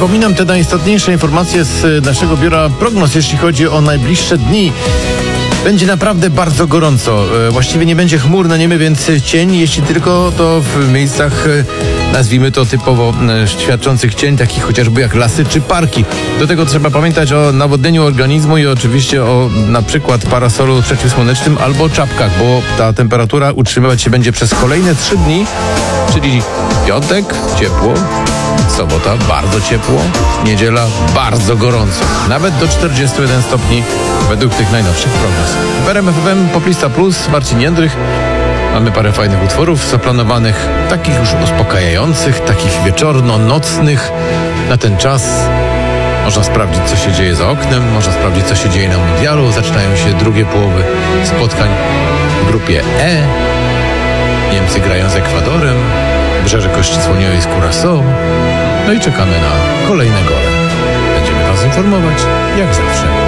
Przypominam te najistotniejsze informacje z naszego biura prognoz, jeśli chodzi o najbliższe dni. Będzie naprawdę bardzo gorąco. Właściwie nie będzie chmur na niebie, więc cień, jeśli tylko to w miejscach, nazwijmy to typowo świadczących cień, takich chociażby jak lasy czy parki. Do tego trzeba pamiętać o nawodnieniu organizmu i oczywiście o na przykład parasolu przeciwsłonecznym albo czapkach, bo ta temperatura utrzymywać się będzie przez kolejne 3 dni, czyli piątek ciepło, sobota bardzo ciepło, niedziela bardzo gorąco. Nawet do 41 stopni według tych najnowszych prognoz. W RMF FM Poplista Plus, Marcin Jędrych. Mamy parę fajnych utworów zaplanowanych, takich już uspokajających, takich wieczorno-nocnych na ten czas. Można sprawdzić, co się dzieje za oknem, można sprawdzić, co się dzieje na mundialu. Zaczynają się drugie połowy spotkań w grupie E. Niemcy grają z Ekwadorem, Wybrzeże Kości Słoniowej z Curaçao. No i czekamy na kolejne gole. Będziemy Was informować, jak zawsze.